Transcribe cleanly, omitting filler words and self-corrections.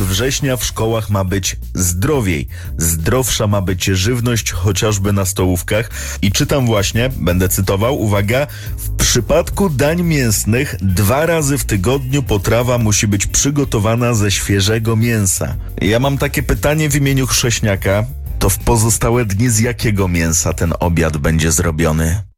od września w szkołach ma być zdrowiej. Zdrowsza ma być żywność, chociażby na stołówkach. I czytam właśnie, będę cytował, uwaga, w przypadku dań mięsnych 2 razy w tygodniu potrawa musi być przygotowana ze świeżego mięsa. Ja mam takie pytanie w imieniu chrześniaka. To w pozostałe dni z jakiego mięsa ten obiad będzie zrobiony?